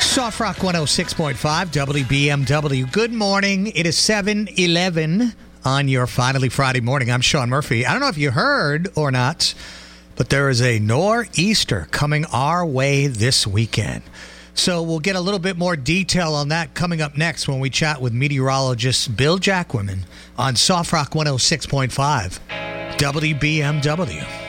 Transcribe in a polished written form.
Soft Rock 106.5 WBMW. Good morning. It is 7:11 on your Finally Friday morning. I'm Sean Murphy. I don't know if you heard or not, but there is a nor'easter coming our way this weekend. So we'll get a little bit more detail on that coming up next when we chat with meteorologist Bill Jacquemin on Soft Rock 106.5 WBMW.